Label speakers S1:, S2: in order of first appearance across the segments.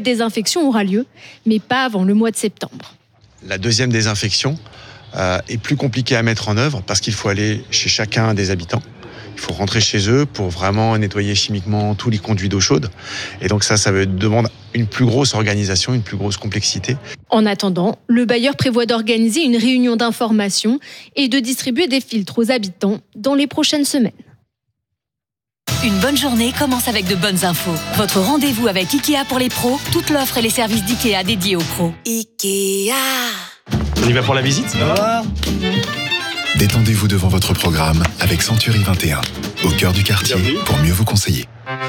S1: désinfection aura lieu, mais pas avant le mois de septembre.
S2: La deuxième désinfection est plus compliquée à mettre en œuvre parce qu'il faut aller chez chacun des habitants. Il faut rentrer chez eux pour vraiment nettoyer chimiquement tous les conduits d'eau chaude. Et donc ça demande une plus grosse organisation, une plus grosse complexité.
S1: En attendant, le bailleur prévoit d'organiser une réunion d'information et de distribuer des filtres aux habitants dans les prochaines semaines.
S3: Une bonne journée commence avec de bonnes infos. Votre rendez-vous avec Ikea pour les pros, toute l'offre et les services d'Ikea dédiés aux pros. Ikea.
S4: On y va pour la visite ?
S5: Détendez-vous devant votre programme avec Century 21, au cœur du quartier. Bienvenue. Pour mieux vous conseiller.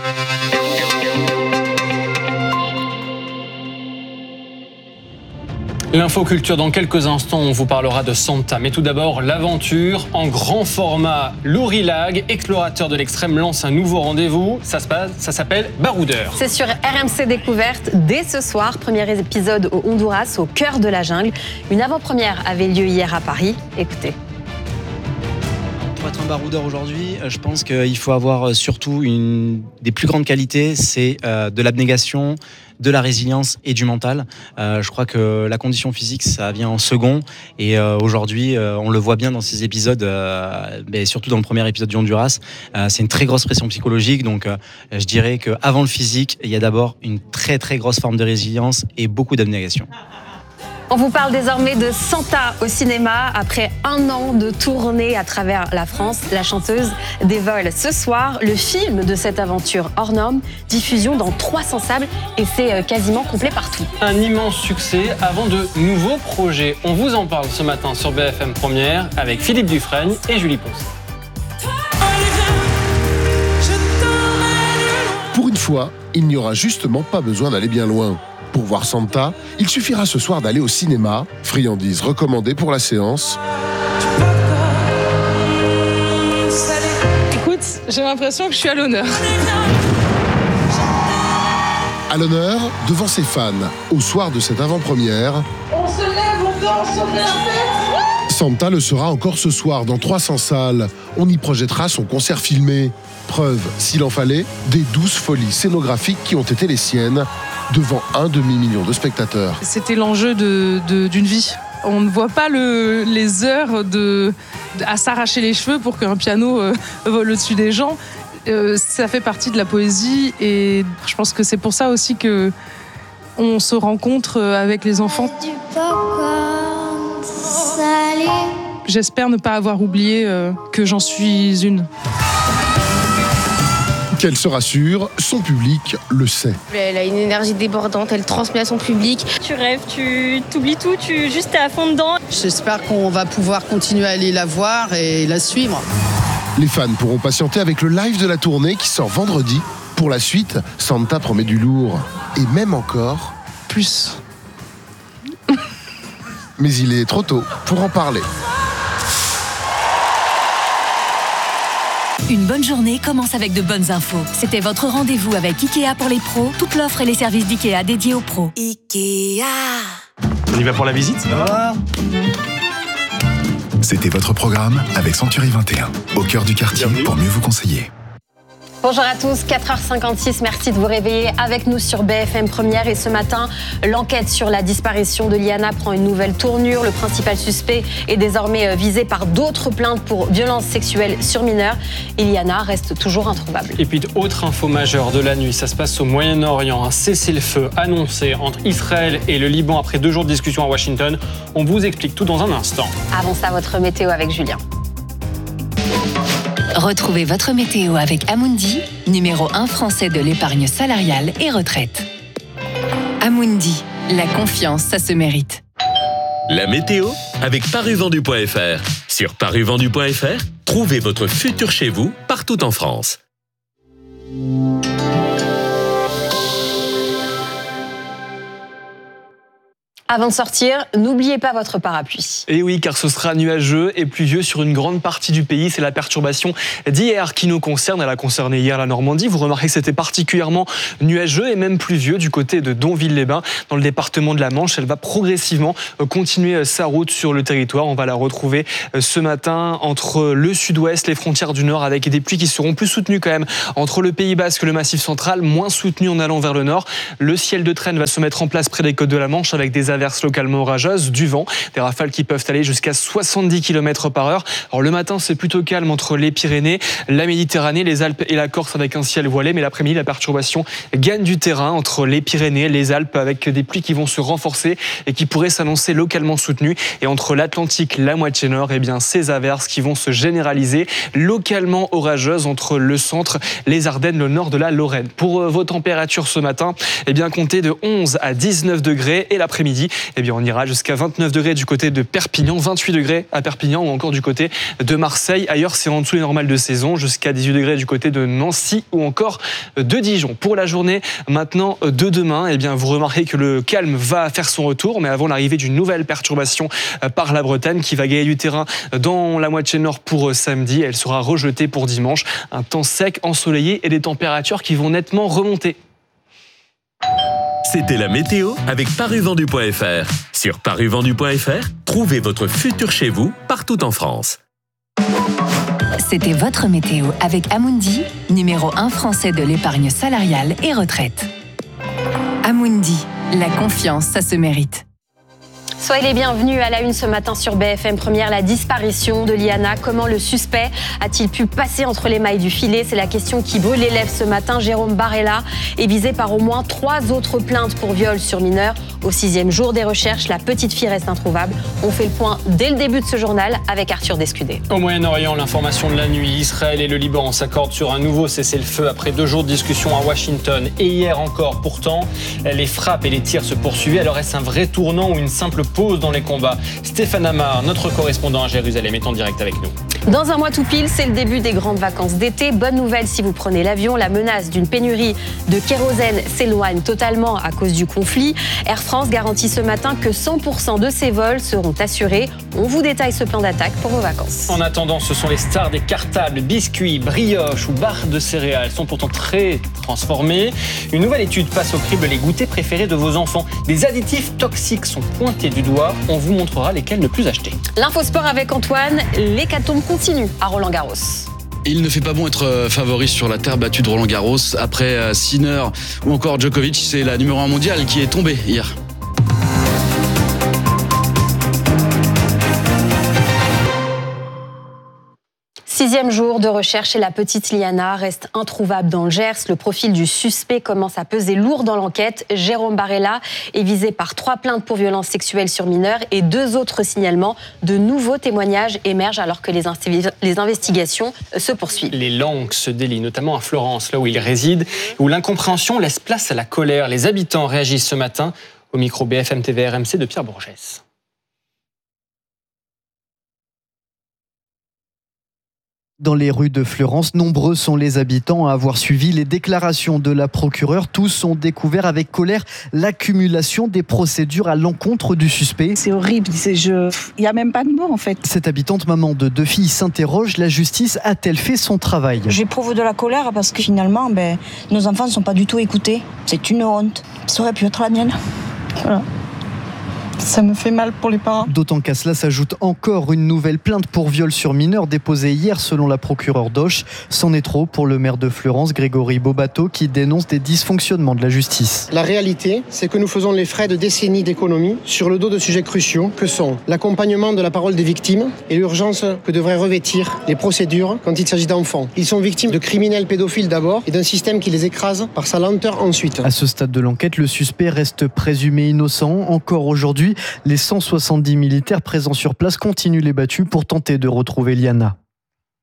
S4: L'info culture dans quelques instants, on vous parlera de Santa. Mais tout d'abord, l'aventure en grand format. Laurie Lag, explorateur de l'extrême, lance un nouveau rendez-vous. Ça s'appelle Baroudeur.
S6: C'est sur RMC Découverte dès ce soir. Premier épisode au Honduras, au cœur de la jungle. Une avant-première avait lieu hier à Paris. Écoutez.
S7: Pour être un baroudeur aujourd'hui, je pense qu'il faut avoir surtout une des plus grandes qualités, c'est de l'abnégation, de la résilience et du mental. Je crois que la condition physique, ça vient en second. Et aujourd'hui, on le voit bien dans ces épisodes, mais surtout dans le premier épisode du Honduras, c'est une très grosse pression psychologique. Donc, je dirais qu'avant le physique, il y a d'abord une très très grosse forme de résilience et beaucoup d'abnégation.
S6: On vous parle désormais de Santa au cinéma. Après un an de tournée à travers la France, la chanteuse dévole ce soir le film de cette aventure hors norme. Diffusion dans 300 salles et c'est quasiment complet partout.
S4: Un immense succès avant de nouveaux projets. On vous en parle ce matin sur BFM Première avec Philippe Dufresne et Julie Pons.
S8: Pour une fois, il n'y aura justement pas besoin d'aller bien loin. Pour voir Santa, il suffira ce soir d'aller au cinéma. Friandises recommandées pour la séance.
S9: Écoute, j'ai l'impression que je suis à l'honneur.
S8: À l'honneur, devant ses fans, au soir de cette avant-première.
S9: On se lève, on danse, on fait la fête.
S8: Santa le sera encore ce soir dans 300 salles. On y projettera son concert filmé. Preuve, s'il en fallait, des 12 folies scénographiques qui ont été les siennes, devant 1 demi-million de spectateurs.
S9: C'était l'enjeu d'une vie. On ne voit pas les heures à s'arracher les cheveux pour qu'un piano vole au-dessus des gens. Ça fait partie de la poésie et je pense que c'est pour ça aussi qu'on se rencontre avec les enfants.
S10: Du popcorn salé.
S9: J'espère ne pas avoir oublié que j'en suis une.
S8: Qu'elle se rassure, son public le sait.
S11: Elle a une énergie débordante, elle transmet à son public. Tu rêves, tu t'oublies tout, juste t'es à fond dedans.
S12: J'espère qu'on va pouvoir continuer à aller la voir et la suivre.
S8: Les fans pourront patienter avec le live de la tournée qui sort vendredi. Pour la suite, Santa promet du lourd. Et même encore...
S9: plus.
S8: Mais il est trop tôt pour en parler.
S3: Une bonne journée commence avec de bonnes infos. C'était votre rendez-vous avec Ikea pour les pros, toute l'offre et les services d'Ikea dédiés aux pros. Ikea.
S4: On y va pour la visite ?
S5: C'était votre programme avec Century 21, au cœur du quartier. Bienvenue. Pour mieux vous conseiller.
S6: Bonjour à tous, 4h56, merci de vous réveiller avec nous sur BFM Première. Et ce matin, l'enquête sur la disparition de Liana prend une nouvelle tournure. Le principal suspect est désormais visé par d'autres plaintes pour violences sexuelles sur mineurs. Et Liana reste toujours introuvable.
S4: Et puis, autre info majeure de la nuit, ça se passe au Moyen-Orient. Un cessez-le-feu annoncé entre Israël et le Liban après 2 jours de discussion à Washington. On vous explique tout dans un instant.
S6: Avant ça, votre météo avec Julien.
S3: Retrouvez votre météo avec Amundi, numéro 1 français de l'épargne salariale et retraite. Amundi, la confiance, ça se mérite.
S13: La météo avec paruvendu.fr. Sur paruvendu.fr, trouvez votre futur chez vous partout en France.
S6: Avant de sortir, n'oubliez pas votre parapluie.
S14: Et oui, car ce sera nuageux et pluvieux sur une grande partie du pays. C'est la perturbation d'hier qui nous concerne. Elle a concerné hier la Normandie. Vous remarquez que c'était particulièrement nuageux et même pluvieux du côté de Donville-les-Bains, dans le département de la Manche. Elle va progressivement continuer sa route sur le territoire. On va la retrouver ce matin entre le sud-ouest, les frontières du nord, avec des pluies qui seront plus soutenues quand même entre le Pays Basque et le Massif central, moins soutenues en allant vers le nord. Le ciel de traîne va se mettre en place près des côtes de la Manche avec des averses localement orageuses, du vent, des rafales qui peuvent aller jusqu'à 70 km/h. Alors le matin, c'est plutôt calme entre les Pyrénées, la Méditerranée, les Alpes et la Corse avec un ciel voilé, mais l'après-midi, la perturbation gagne du terrain entre les Pyrénées, les Alpes avec des pluies qui vont se renforcer et qui pourraient s'annoncer localement soutenues. Et entre l'Atlantique, la moitié nord, eh bien ces averses qui vont se généraliser, localement orageuses entre le centre, les Ardennes, le nord de la Lorraine. Pour vos températures ce matin, eh bien comptez de 11 à 19 degrés et l'après-midi, eh bien on ira jusqu'à 29 degrés du côté de Perpignan, 28 degrés à Perpignan ou encore du côté de Marseille. Ailleurs, c'est en dessous des normales de saison, jusqu'à 18 degrés du côté de Nancy ou encore de Dijon. Pour la journée maintenant de demain, eh bien vous remarquez que le calme va faire son retour, mais avant l'arrivée d'une nouvelle perturbation par la Bretagne qui va gagner du terrain dans la moitié nord pour samedi. Elle sera rejetée pour dimanche. Un temps sec, ensoleillé et des températures qui vont nettement remonter.
S13: C'était la météo avec paruvendu.fr. Sur paruvendu.fr, trouvez votre futur chez vous partout en France.
S3: C'était votre météo avec Amundi, numéro 1 français de l'épargne salariale et retraite. Amundi, la confiance, ça se mérite.
S6: Soyez les bienvenus à la une ce matin sur BFM Première, la disparition de Liana. Comment le suspect a-t-il pu passer entre les mailles du filet? C'est la question qui brûle les lèvres ce matin. Jérôme Barella est visé par au moins 3 autres plaintes pour viol sur mineur. Au 6e jour des recherches, la petite fille reste introuvable. On fait le point dès le début de ce journal avec Arthur Descudé.
S4: Au Moyen-Orient, l'information de la nuit, Israël et le Liban s'accordent sur un nouveau cessez-le-feu après 2 jours de discussion à Washington. Et hier encore, pourtant, les frappes et les tirs se poursuivaient. Alors est-ce un vrai tournant ou une simple pause dans les combats? Stéphane Amar, notre correspondant à Jérusalem, est en direct avec nous.
S6: Dans un mois tout pile, c'est le début des grandes vacances d'été. Bonne nouvelle si vous prenez l'avion, la menace d'une pénurie de kérosène s'éloigne totalement à cause du conflit. Air France garantit ce matin que 100% de ses vols seront assurés. On vous détaille ce plan d'attaque pour vos vacances.
S4: En attendant, ce sont les stars des cartables, biscuits, brioches ou barres de céréales sont pourtant très transformés. Une nouvelle étude passe au crible les goûters préférés de vos enfants. Des additifs toxiques sont pointés du doigt. On vous montrera lesquels ne plus acheter.
S6: L'infosport avec Antoine, l'hécatombe continue à Roland-Garros.
S15: Il ne fait pas bon être favori sur la terre battue de Roland-Garros. Après Sinner ou encore Djokovic, c'est la numéro 1 mondiale qui est tombée hier.
S6: Sixième jour de recherche et la petite Liana reste introuvable dans le Gers. Le profil du suspect commence à peser lourd dans l'enquête. Jérôme Barella est visé par 3 plaintes pour violences sexuelles sur mineurs et 2 autres signalements. De nouveaux témoignages émergent alors que les investigations se poursuivent.
S4: Les langues se délient, notamment à Florence, là où il réside, où l'incompréhension laisse place à la colère. Les habitants réagissent ce matin au micro BFM TV RMC de Pierre Bourgès.
S16: Dans les rues de Fleurance, nombreux sont les habitants à avoir suivi les déclarations de la procureure. Tous ont découvert avec colère l'accumulation des procédures à l'encontre du suspect.
S17: C'est horrible, il n'y a même pas de mots en fait.
S16: Cette habitante, maman de 2 filles, s'interroge. La justice a-t-elle fait son travail?
S17: J'éprouve de la colère parce que finalement, nos enfants ne sont pas du tout écoutés. C'est une honte. Ça aurait pu être la mienne. Voilà. Ça me fait mal pour les parents.
S16: D'autant qu'à cela s'ajoute encore une nouvelle plainte pour viol sur mineur déposée hier selon la procureure d'Auch. C'en est trop pour le maire de Fleurance, Grégory Bobato, qui dénonce des dysfonctionnements de la justice.
S18: La réalité, c'est que nous faisons les frais de décennies d'économie sur le dos de sujets cruciaux que sont l'accompagnement de la parole des victimes et l'urgence que devraient revêtir les procédures quand il s'agit d'enfants. Ils sont victimes de criminels pédophiles d'abord et d'un système qui les écrase par sa lenteur ensuite.
S16: À ce stade de l'enquête, le suspect reste présumé innocent. Encore aujourd'hui, les 170 militaires présents sur place continuent les battues pour tenter de retrouver Liana.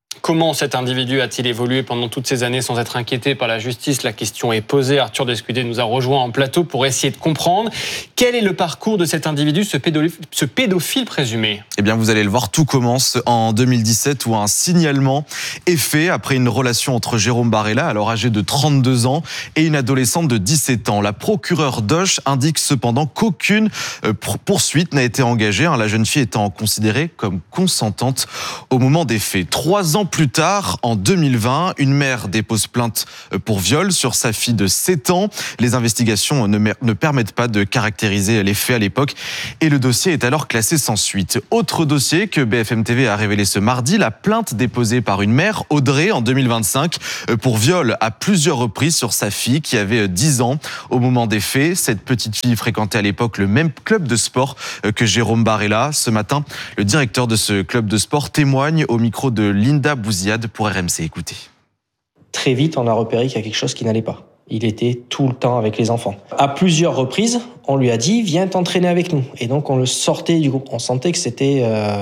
S4: Comment cet individu a-t-il évolué pendant toutes ces années sans être inquiété par la justice ? La question est posée. Arthur Descudé nous a rejoint en plateau pour essayer de comprendre quel est le parcours de cet individu, ce pédophile présumé.
S19: Eh bien, vous allez le voir, tout commence en 2017 où un signalement est fait après une relation entre Jérôme Barella, alors âgé de 32 ans, et une adolescente de 17 ans. La procureure d'Auch indique cependant qu'aucune poursuite n'a été engagée, la jeune fille étant considérée comme consentante au moment des faits. 3 ans plus tard, en 2020, une mère dépose plainte pour viol sur sa fille de 7 ans. Les investigations ne permettent pas de caractériser les faits à l'époque et le dossier est alors classé sans suite. Autre dossier que BFM TV a révélé ce mardi, la plainte déposée par une mère, Audrey, en 2025, pour viol à plusieurs reprises sur sa fille qui avait 10 ans au moment des faits. Cette petite fille fréquentait à l'époque le même club de sport que Jérôme Barella. Ce matin, le directeur de ce club de sport témoigne au micro de Linda Bouziade pour RMC. Écoutez.
S20: Très vite, on a repéré qu'il y a quelque chose qui n'allait pas. Il était tout le temps avec les enfants. À plusieurs reprises, on lui a dit « Viens t'entraîner avec nous ». Et donc, on le sortait du groupe. On sentait que c'était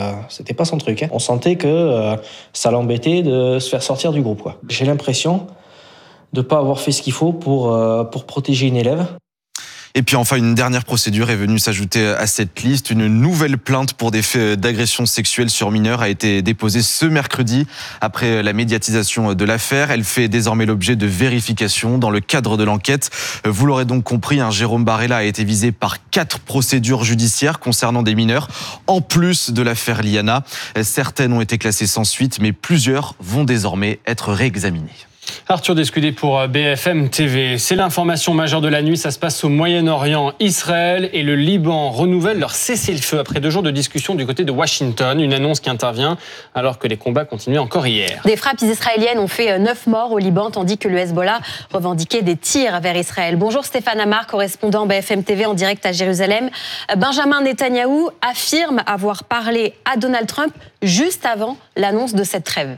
S20: pas son truc. On sentait que ça l'embêtait de se faire sortir du groupe. J'ai l'impression de ne pas avoir fait ce qu'il faut pour protéger une élève.
S19: Et puis enfin, une dernière procédure est venue s'ajouter à cette liste. Une nouvelle plainte pour des faits d'agression sexuelle sur mineurs a été déposée ce mercredi après la médiatisation de l'affaire. Elle fait désormais l'objet de vérifications dans le cadre de l'enquête. Vous l'aurez donc compris, Jérôme Barella a été visé par 4 procédures judiciaires concernant des mineurs, en plus de l'affaire Liana. Certaines ont été classées sans suite, mais plusieurs vont désormais être réexaminées.
S4: Arthur Descudé pour BFM TV. C'est l'information majeure de la nuit. Ça se passe au Moyen-Orient. Israël et le Liban renouvellent leur cessez-le-feu après 2 jours de discussion du côté de Washington. Une annonce qui intervient alors que les combats continuaient encore hier.
S6: Des frappes israéliennes ont fait 9 morts au Liban, tandis que le Hezbollah revendiquait des tirs vers Israël. Bonjour Stéphane Amar, correspondant BFM TV en direct à Jérusalem. Benjamin Netanyahou affirme avoir parlé à Donald Trump juste avant l'annonce de cette trêve.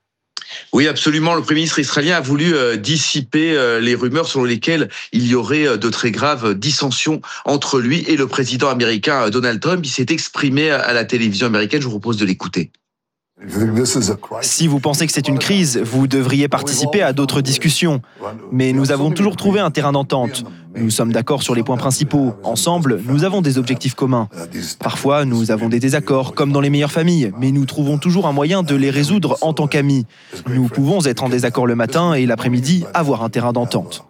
S21: Oui, absolument. Le Premier ministre israélien a voulu dissiper les rumeurs selon lesquelles il y aurait de très graves dissensions entre lui et le président américain Donald Trump. Il s'est exprimé à la télévision américaine. Je vous propose de l'écouter.
S22: Si vous pensez que c'est une crise, vous devriez participer à d'autres discussions. Mais nous avons toujours trouvé un terrain d'entente. Nous sommes d'accord sur les points principaux. Ensemble, nous avons des objectifs communs. Parfois, nous avons des désaccords, comme dans les meilleures familles, mais nous trouvons toujours un moyen de les résoudre en tant qu'amis. Nous pouvons être en désaccord le matin et l'après-midi avoir un terrain d'entente.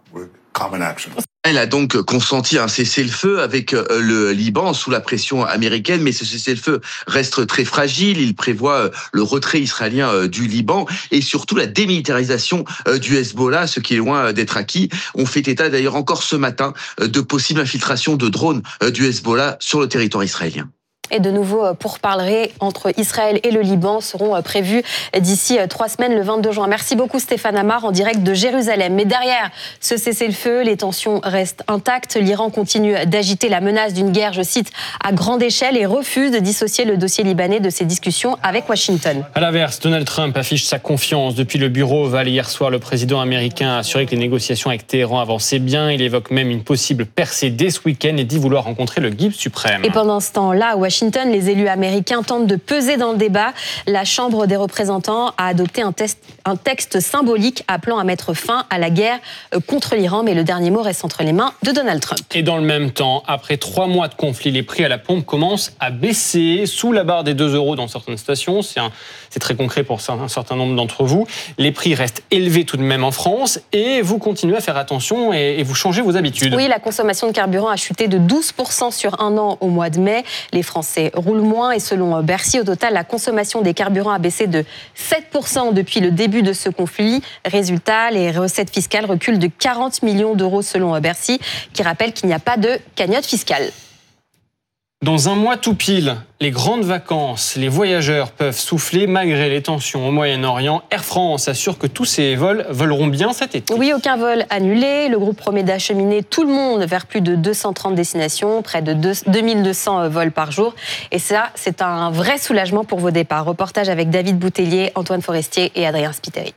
S21: Elle a donc consenti à un cessez-le-feu avec le Liban sous la pression américaine, mais ce cessez-le-feu reste très fragile. Il prévoit le retrait israélien du Liban et surtout la démilitarisation du Hezbollah, ce qui est loin d'être acquis. On fait état d'ailleurs encore ce matin de possibles infiltrations de drones du Hezbollah sur le territoire israélien.
S6: Et de nouveaux pourparlers entre Israël et le Liban seront prévus d'ici 3 semaines, le 22 juin. Merci beaucoup Stéphane Amar en direct de Jérusalem. Mais derrière ce cessez-le-feu, les tensions restent intactes. L'Iran continue d'agiter la menace d'une guerre, je cite, à grande échelle et refuse de dissocier le dossier libanais de ses discussions avec Washington.
S4: À l'inverse, Donald Trump affiche sa confiance. Depuis le bureau Oval hier soir, le président américain a assuré que les négociations avec Téhéran avançaient bien. Il évoque même une possible percée dès ce week-end et dit vouloir rencontrer le guide suprême.
S6: Et pendant ce temps-là, à Washington, les élus américains tentent de peser dans le débat. La Chambre des représentants a adopté un texte symbolique appelant à mettre fin à la guerre contre l'Iran. Mais le dernier mot reste entre les mains de Donald Trump.
S4: Et dans le même temps, après 3 mois de conflit, les prix à la pompe commencent à baisser sous la barre des 2 € dans certaines stations. C'est très concret pour un certain nombre d'entre vous. Les prix restent élevés tout de même en France et vous continuez à faire attention et vous changez vos habitudes.
S6: Oui, la consommation de carburant a chuté de 12% sur 1 an au mois de mai. Les Français roulent moins et selon Bercy, au total, la consommation des carburants a baissé de 7% depuis le début de ce conflit. Résultat, les recettes fiscales reculent de 40 millions d'euros selon Bercy, qui rappelle qu'il n'y a pas de cagnotte fiscale.
S4: Dans un mois tout pile, les grandes vacances, les voyageurs peuvent souffler malgré les tensions au Moyen-Orient. Air France assure que tous ces vols voleront bien cet été.
S6: Oui, aucun vol annulé. Le groupe promet d'acheminer tout le monde vers plus de 230 destinations, près de 2200 vols par jour. Et ça, c'est un vrai soulagement pour vos départs. Reportage avec David Boutellier, Antoine Forestier et Adrien Spiteri.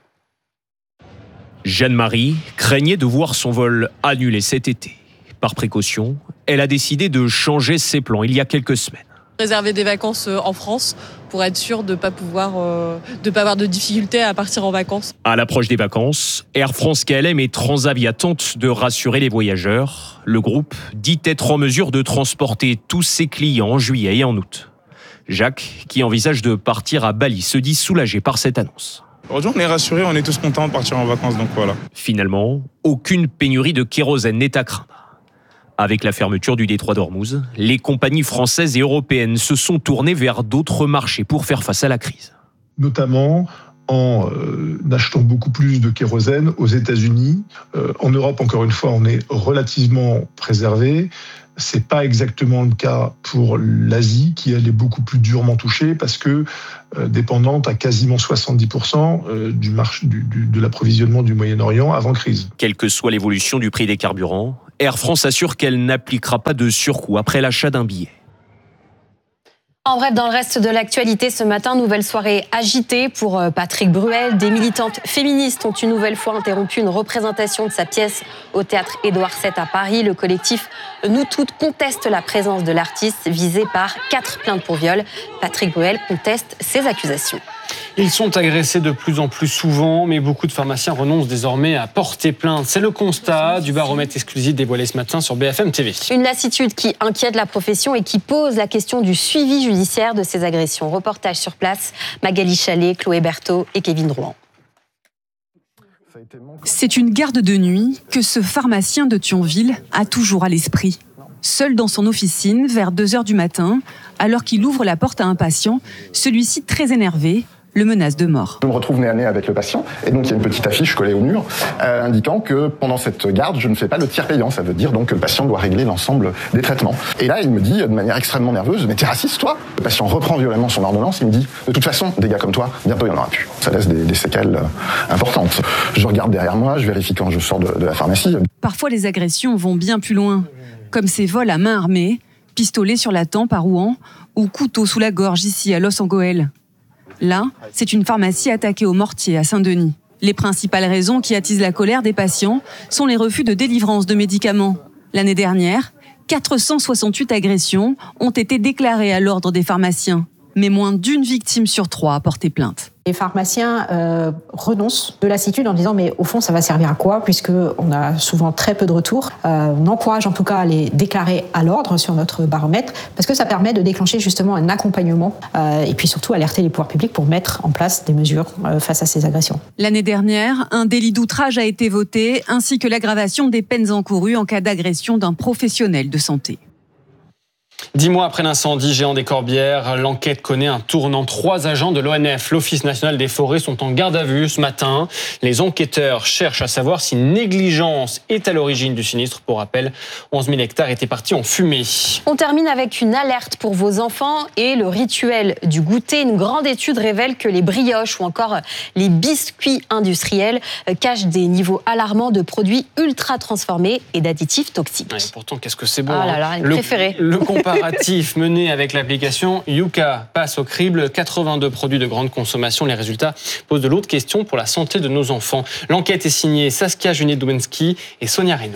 S23: Jeanne-Marie craignait de voir son vol annulé cet été. Par précaution, elle a décidé de changer ses plans il y a quelques semaines.
S1: réserver des vacances en France pour être sûr de pas avoir de difficultés à partir en vacances.
S23: À l'approche des vacances, Air France KLM et Transavia tentent de rassurer les voyageurs. Le groupe dit être en mesure de transporter tous ses clients en juillet et en août. Jacques, qui envisage de partir à Bali, se dit soulagé par cette annonce.
S2: Aujourd'hui, on est rassurés, on est tous contents de partir en vacances, donc voilà.
S23: Finalement, aucune pénurie de kérosène n'est à craindre. Avec la fermeture du détroit d'Ormuz, les compagnies françaises et européennes se sont tournées vers d'autres marchés pour faire face à la crise.
S7: Notamment en achetant beaucoup plus de kérosène aux États-Unis. En Europe, encore une fois, on est relativement préservé. C'est pas exactement le cas pour l'Asie, qui elle est beaucoup plus durement touchée parce que dépendante à quasiment 70% de l'approvisionnement du Moyen-Orient avant crise.
S23: Quelle que soit l'évolution du prix des carburants, Air France assure qu'elle n'appliquera pas de surcoût après l'achat d'un billet.
S6: En bref, dans le reste de l'actualité, ce matin, nouvelle soirée agitée pour Patrick Bruel. Des militantes féministes ont une nouvelle fois interrompu une représentation de sa pièce au théâtre Édouard VII à Paris. Le collectif Nous Toutes conteste la présence de l'artiste visé par 4 plaintes pour viol. Patrick Bruel conteste ces accusations.
S4: Ils sont agressés de plus en plus souvent, mais beaucoup de pharmaciens renoncent désormais à porter plainte. C'est le constat du baromètre exclusif dévoilé ce matin sur BFM TV.
S6: Une lassitude qui inquiète la profession et qui pose la question du suivi judiciaire de ces agressions. Reportage sur place, Magali Chalet, Chloé Berthaud et Kevin Drouan.
S24: C'est une garde de nuit que ce pharmacien de Thionville a toujours à l'esprit. Seul dans son officine, vers 2h du matin, alors qu'il ouvre la porte à un patient, celui-ci très énervé le menace de mort.
S25: Je me retrouve nez à nez avec le patient et donc il y a une petite affiche collée au mur indiquant que pendant cette garde, je ne fais pas le tiers payant. Ça veut dire donc que le patient doit régler l'ensemble des traitements. Et là, il me dit de manière extrêmement nerveuse, mais t'es raciste toi ? Le patient reprend violemment son ordonnance, il me dit de toute façon, des gars comme toi, bientôt il n'y en aura plus. Ça laisse des séquelles importantes. Je regarde derrière moi, je vérifie quand je sors de la pharmacie.
S24: Parfois, les agressions vont bien plus loin, comme ces vols à main armée, pistolet sur la tempe à Rouen ou couteau sous la gorge ici à Los-en-Goël. Là, c'est une pharmacie attaquée au mortier à Saint-Denis. Les principales raisons qui attisent la colère des patients sont les refus de délivrance de médicaments. L'année dernière, 468 agressions ont été déclarées à l'ordre des pharmaciens, mais moins d'1 victime sur 3 a porté plainte.
S26: Les pharmaciens renoncent de lassitude en disant mais au fond ça va servir à quoi puisqu'on a souvent très peu de retours. On encourage en tout cas à les déclarer à l'ordre sur notre baromètre parce que ça permet de déclencher justement un accompagnement et puis surtout alerter les pouvoirs publics pour mettre en place des mesures face à ces agressions.
S24: L'année dernière, un délit d'outrage a été voté ainsi que l'aggravation des peines encourues en cas d'agression d'un professionnel de santé.
S4: 10 mois après l'incendie géant des Corbières, l'enquête connaît un tournant. 3 agents de l'ONF, l'Office national des forêts, sont en garde à vue ce matin. Les enquêteurs cherchent à savoir si négligence est à l'origine du sinistre. Pour rappel, 11 000 hectares étaient partis en fumée.
S6: On termine avec une alerte pour vos enfants et le rituel du goûter. Une grande étude révèle que les brioches ou encore les biscuits industriels cachent des niveaux alarmants de produits ultra transformés et d'additifs toxiques.
S4: Ouais, pourtant, qu'est-ce que c'est bon.
S6: Ah là là, le préféré.
S4: Le comparatif mené avec l'application Yuka passe au crible. 82 produits de grande consommation. Les résultats posent de lourdes questions pour la santé de nos enfants. L'enquête est signée Saskia Junier-Doubensky et Sonia Reynaud.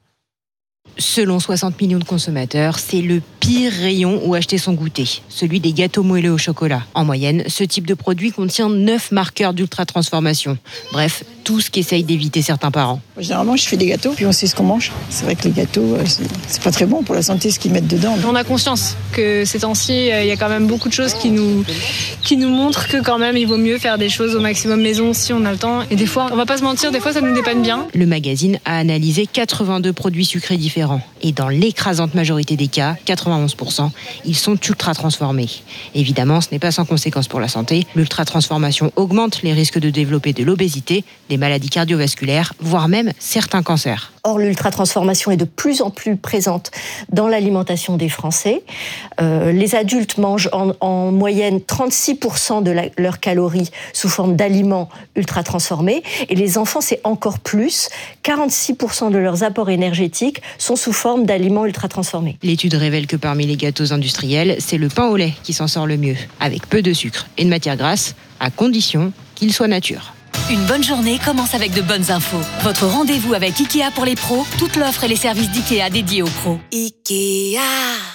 S27: Selon 60 millions de consommateurs, c'est le pire rayon où acheter son goûter, celui des gâteaux moelleux au chocolat. En moyenne, ce type de produit contient 9 marqueurs d'ultra-transformation. Bref, tout ce qu'essayent d'éviter certains parents.
S17: Généralement, je fais des gâteaux, puis on sait ce qu'on mange. C'est vrai que les gâteaux, c'est pas très bon pour la santé, ce qu'ils mettent dedans.
S28: On a conscience que ces temps-ci, il y a quand même beaucoup de choses qui nous montrent que quand même, il vaut mieux faire des choses au maximum maison si on a le temps. Et des fois, on va pas se mentir, des fois, ça nous dépanne bien.
S27: Le magazine a analysé 82 produits sucrés différents. Et dans l'écrasante majorité des cas, 91%, ils sont ultra transformés. Évidemment, ce n'est pas sans conséquence pour la santé. L'ultra transformation augmente les risques de développer de l'obésité, des maladies cardiovasculaires, voire même certains cancers.
S29: Or, l'ultra-transformation est de plus en plus présente dans l'alimentation des Français. Les adultes mangent en moyenne 36% de leurs calories sous forme d'aliments ultra-transformés. Et les enfants, c'est encore plus. 46% de leurs apports énergétiques sont sous forme d'aliments ultra-transformés.
S27: L'étude révèle que parmi les gâteaux industriels, c'est le pain au lait qui s'en sort le mieux, avec peu de sucre et de matière grasse, à condition qu'il soit nature.
S3: Une bonne journée commence avec de bonnes infos. Votre rendez-vous avec Ikea pour les pros, toute l'offre et les services d'Ikea dédiés aux pros.
S30: Ikea.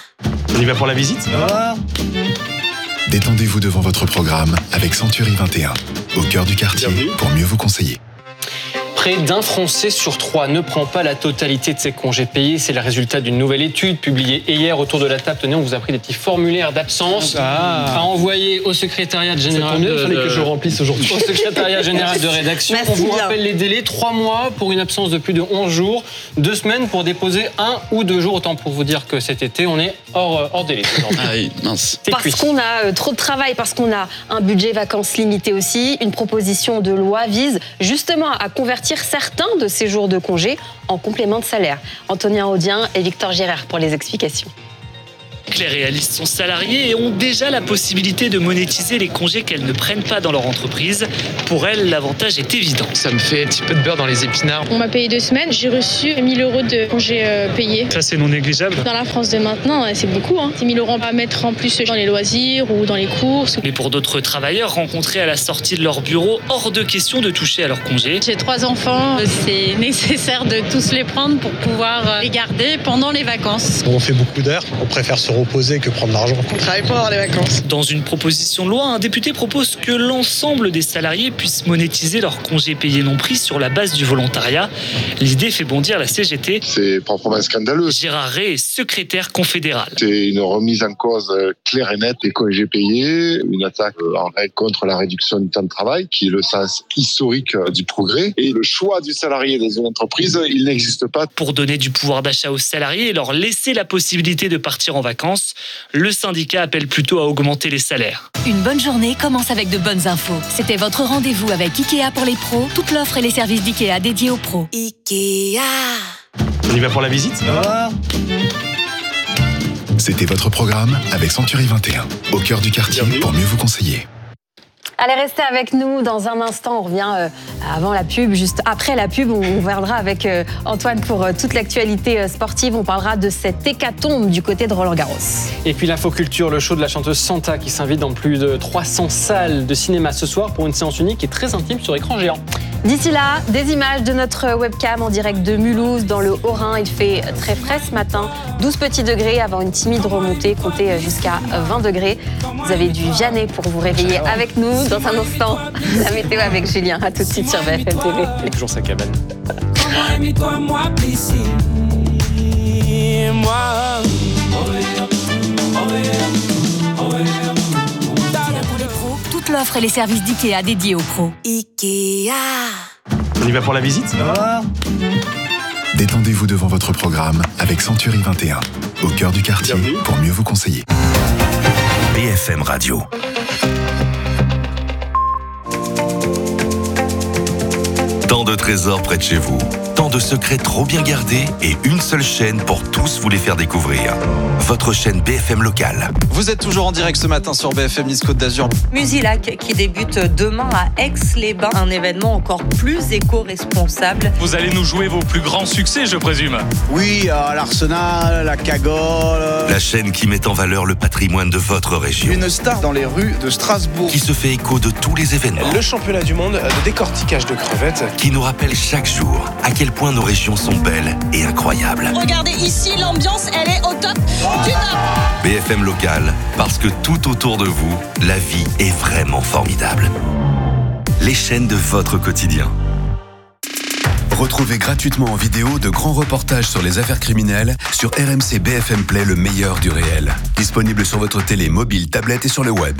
S5: On y va pour la visite ?
S8: Détendez-vous devant votre programme avec Century 21, au cœur du quartier, pour mieux vous conseiller.
S4: Près d'un Français sur 3 ne prend pas la totalité de ses congés payés. C'est le résultat d'une nouvelle étude publiée hier. Autour de la table, tenez, on vous a pris des petits formulaires d'absence à envoyer au secrétariat général.
S5: Il fallait que je remplisse aujourd'hui.
S4: Au secrétariat général de rédaction.
S29: Merci
S4: on vous
S29: bien.
S4: rappelle les délais, 3 mois pour une absence de plus de 11 jours, 2 semaines pour déposer 1 ou 2 jours. Autant pour vous dire que cet été, on est hors délai.
S9: Ah oui, mince.
S6: Parce qu'on a trop de travail, parce qu'on a un budget vacances limité aussi, une proposition de loi vise justement à convertir certains de ces jours de congé en complément de salaire. Antonin Audien et Victor Gérard pour les explications.
S10: Les réalistes sont salariés et ont déjà la possibilité de monétiser les congés qu'elles ne prennent pas dans leur entreprise. Pour elles, l'avantage est évident.
S9: Ça me fait un petit peu de beurre dans les épinards.
S28: On m'a payé 2 semaines, j'ai reçu 1 000 € de congés payés.
S10: Ça, c'est non négligeable.
S28: Dans la France de maintenant, c'est beaucoup. 10 000 € à mettre en plus dans les loisirs ou dans les courses.
S10: Mais pour d'autres travailleurs rencontrés à la sortie de leur bureau, hors de question de toucher à leurs congés.
S28: J'ai 3 enfants, c'est nécessaire de tous les prendre pour pouvoir les garder pendant les vacances.
S11: On fait beaucoup d'heures, on préfère se reposer que prendre l'argent.
S28: On travaille pas pendant les vacances.
S10: Dans une proposition de loi, un député propose que l'ensemble des salariés puissent monétiser leurs congés payés non pris sur la base du volontariat. L'idée fait bondir la CGT.
S12: C'est proprement scandaleux.
S10: Gérard Ray est secrétaire confédéral.
S12: C'est une remise en cause claire et nette des congés payés, une attaque en règle contre la réduction du temps de travail, qui est le sens historique du progrès. Et le choix du salarié dans une entreprise, il n'existe pas.
S10: Pour donner du pouvoir d'achat aux salariés et leur laisser la possibilité de partir en vacances, le syndicat appelle plutôt à augmenter les salaires.
S13: Une bonne journée commence avec de bonnes infos. C'était votre rendez-vous avec Ikea pour les pros. Toute l'offre et les services d'Ikea dédiés aux pros. Ikea.
S5: On y va pour la visite ?
S8: C'était votre programme avec Century 21, au cœur du quartier, pour mieux vous conseiller.
S6: Allez, restez avec nous dans un instant. On revient avant la pub, juste après la pub. On reviendra avec Antoine pour toute l'actualité sportive. On parlera de cette hécatombe du côté de Roland-Garros.
S4: Et puis l'infoculture, le show de la chanteuse Santa qui s'invite dans plus de 300 salles de cinéma ce soir pour une séance unique et très intime sur écran géant.
S6: D'ici là, des images de notre webcam en direct de Mulhouse, dans le Haut-Rhin. Il fait très frais ce matin, 12 petits degrés avant une timide remontée, comptez jusqu'à 20 degrés. Vous avez du Vianney pour vous réveiller avec nous. Dans un instant, la météo avec Julien. À tout de suite sur BFM TV.
S4: Et toujours sa cabane.
S13: Toute l'offre et les services d'Ikea dédiés aux pros. Ikea.
S5: On y va pour la visite ?
S8: Détendez-vous devant votre programme avec Century 21, au cœur du quartier, pour mieux vous conseiller.
S14: BFM Radio. Tant de trésors près de chez vous, tant de secrets trop bien gardés et une seule chaîne pour tous vous les faire découvrir. Votre chaîne BFM locale.
S19: Vous êtes toujours en direct ce matin sur BFM Nice Côte d'Azur.
S15: Musilac qui débute demain à Aix-les-Bains, un événement encore plus éco-responsable.
S23: Vous allez nous jouer vos plus grands succès, je présume.
S30: Oui, l'Arsenal, la Cagole.
S14: La chaîne qui met en valeur le patrimoine de votre région.
S30: Une star dans les rues de Strasbourg.
S14: Qui se fait écho de tous les événements.
S30: Le championnat du monde de décortiquage de crevettes.
S14: Qui nous rappelle chaque jour à quel point nos régions sont belles et incroyables.
S15: Regardez ici, l'ambiance, elle est au top du top.
S14: BFM local, parce que tout autour de vous, la vie est vraiment formidable. Les chaînes de votre quotidien.
S8: Retrouvez gratuitement en vidéo de grands reportages sur les affaires criminelles sur RMC BFM Play, le meilleur du réel. Disponible sur votre télé, mobile, tablette et sur le web.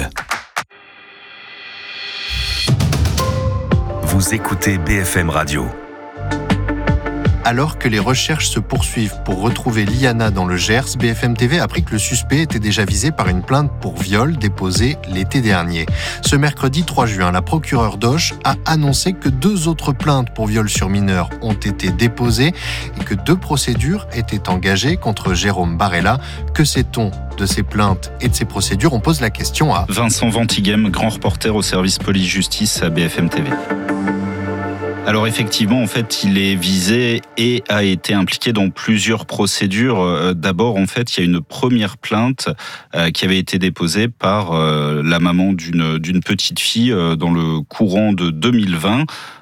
S14: Vous écoutez BFM Radio.
S31: Alors que les recherches se poursuivent pour retrouver Liana dans le Gers, BFM TV a appris que le suspect était déjà visé par une plainte pour viol déposée l'été dernier. Ce mercredi 3 juin, la procureure d'Auch a annoncé que 2 autres plaintes pour viol sur mineurs ont été déposées et que 2 procédures étaient engagées contre Jérôme Barella. Que sait-on de ces plaintes et de ces procédures? On pose la question à
S32: Vincent Ventighem, grand reporter au service police-justice à BFM TV. Alors effectivement, en fait, il est visé et a été impliqué dans plusieurs procédures. D'abord, en fait, il y a une première plainte qui avait été déposée par la maman d'une petite fille dans le courant de 2020.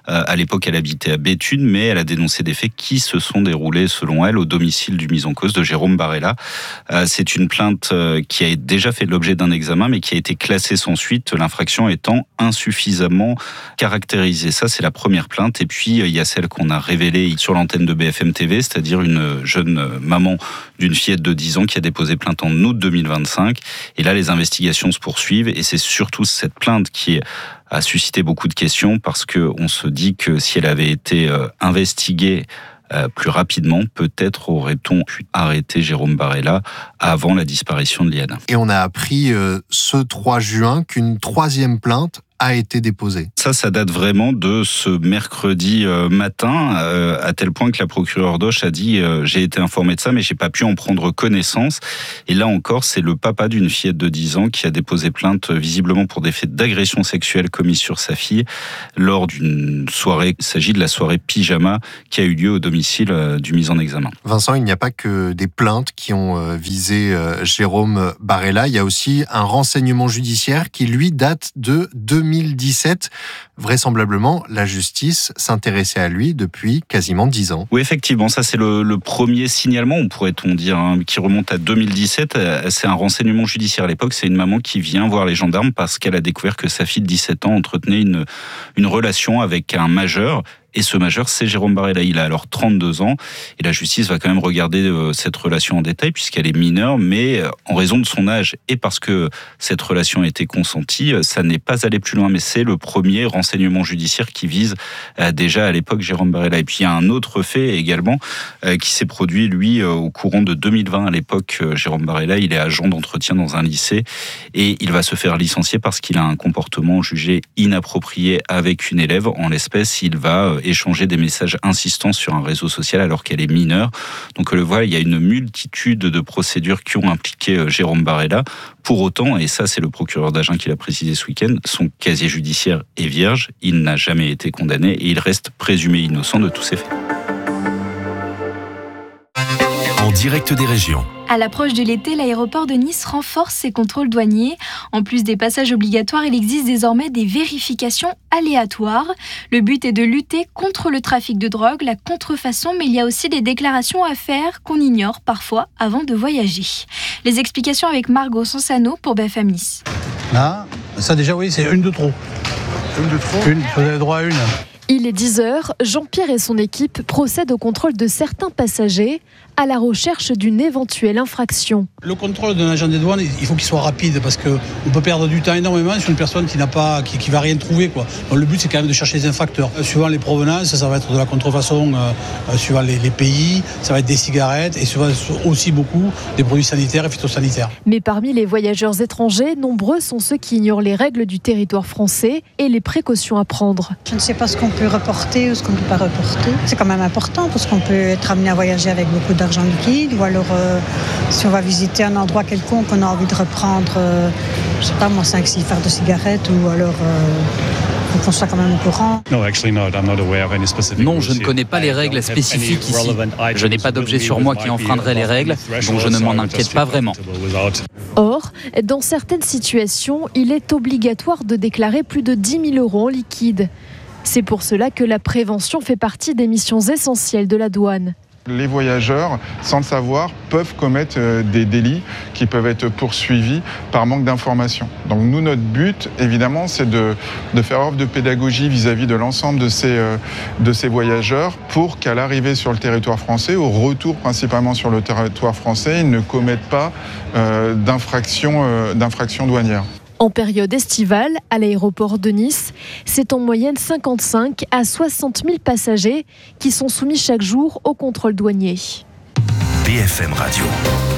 S32: À l'époque, elle habitait à Béthune, mais elle a dénoncé des faits qui se sont déroulés, selon elle, au domicile du mis en cause de Jérôme Barella. C'est une plainte qui a déjà fait l'objet d'un examen, mais qui a été classée sans suite, l'infraction étant insuffisamment caractérisée. Ça, c'est la première plainte. Et puis, il y a celle qu'on a révélée sur l'antenne de BFM TV, c'est-à-dire une jeune maman d'une fillette de 10 ans qui a déposé plainte en août 2025. Et là, les investigations se poursuivent. Et c'est surtout cette plainte qui a suscité beaucoup de questions, parce qu'on se dit que si elle avait été investiguée plus rapidement, peut-être aurait-on pu arrêter Jérôme Barella avant la disparition de Liana.
S31: Et on a appris ce 3 juin qu'une 3e plainte a été déposée.
S32: Ça date vraiment de ce mercredi matin, à tel point que la procureure Doche a dit j'ai été informée de ça, mais j'ai pas pu en prendre connaissance. Et là encore, c'est le papa d'une fillette de 10 ans qui a déposé plainte, visiblement pour des faits d'agression sexuelle commis sur sa fille lors d'une soirée. Il s'agit de la soirée pyjama qui a eu lieu au domicile du mis en examen.
S31: Vincent, il n'y a pas que des plaintes qui ont visé Jérôme Barella. Il y a aussi un renseignement judiciaire qui, lui, date de 2017. Vraisemblablement, la justice s'intéressait à lui depuis quasiment 10 ans.
S32: Oui, effectivement, ça c'est le premier signalement, pourrait-on dire, qui remonte à 2017. C'est un renseignement judiciaire à l'époque. C'est une maman qui vient voir les gendarmes parce qu'elle a découvert que sa fille de 17 ans entretenait une relation avec un majeur. Et ce majeur, c'est Jérôme Barella. Il a alors 32 ans. Et la justice va quand même regarder cette relation en détail, puisqu'elle est mineure. Mais en raison de son âge et parce que cette relation a été consentie, ça n'est pas allé plus loin. Mais c'est le premier renseignement judiciaire qui vise déjà à l'époque Jérôme Barella. Et puis il y a un autre fait également qui s'est produit, lui, au courant de 2020. À l'époque, Jérôme Barella, il est agent d'entretien dans un lycée. Et il va se faire licencier parce qu'il a un comportement jugé inapproprié avec une élève. En l'espèce, il va échanger des messages insistants sur un réseau social alors qu'elle est mineure. Donc voilà, il y a une multitude de procédures qui ont impliqué Jérôme Barella. Pour autant, et ça c'est le procureur d'Agen qui l'a précisé ce week-end, son casier judiciaire est vierge, il n'a jamais été condamné et il reste présumé innocent de tous ces faits.
S14: En direct des régions.
S1: À l'approche de l'été, l'aéroport de Nice renforce ses contrôles douaniers. En plus des passages obligatoires, il existe désormais des vérifications aléatoires. Le but est de lutter contre le trafic de drogue, la contrefaçon, mais il y a aussi des déclarations à faire qu'on ignore parfois avant de voyager. Les explications avec Margot Sansano pour BFM Nice.
S2: Là, ça déjà oui, c'est une de trop. Une de trop ? Une, vous avez droit à une.
S7: Il est 10h, Jean-Pierre et son équipe procèdent au contrôle de certains passagers à la recherche d'une éventuelle infraction.
S2: Le contrôle d'un agent des douanes, il faut qu'il soit rapide parce qu'on peut perdre du temps énormément sur une personne qui va rien trouver, quoi. Donc le but c'est quand même de chercher les infracteurs. Suivant les provenances, ça va être de la contrefaçon, suivant les pays, ça va être des cigarettes et souvent aussi beaucoup des produits sanitaires et phytosanitaires.
S7: Mais parmi les voyageurs étrangers, nombreux sont ceux qui ignorent les règles du territoire français et les précautions à prendre.
S16: Je ne sais pas ce qu'on peut reporter ou ce qu'on ne peut pas reporter. C'est quand même important parce qu'on peut être amené à voyager avec beaucoup d'argent liquide ou alors si on va visiter un endroit quelconque on a envie de reprendre je sais pas moi 5-6 fards de cigarettes ou alors qu'on soit quand même au courant.
S17: Non, je ne connais pas les règles spécifiques ici. Je n'ai pas d'objet sur moi qui enfreindrait les règles, donc je ne m'en inquiète pas vraiment.
S7: Or, dans certaines situations, il est obligatoire de déclarer plus de 10 000 € en liquide. C'est pour cela que la prévention fait partie des missions essentielles de la douane.
S18: Les voyageurs, sans le savoir, peuvent commettre des délits qui peuvent être poursuivis par manque d'information. Donc nous, notre but, évidemment, c'est de faire œuvre de pédagogie vis-à-vis de l'ensemble de ces voyageurs pour qu'à l'arrivée sur le territoire français, au retour principalement sur le territoire français, ils ne commettent pas d'infraction douanière.
S7: En période estivale, à l'aéroport de Nice, c'est en moyenne 55 à 60 000 passagers qui sont soumis chaque jour au contrôle douanier.
S14: BFM Radio.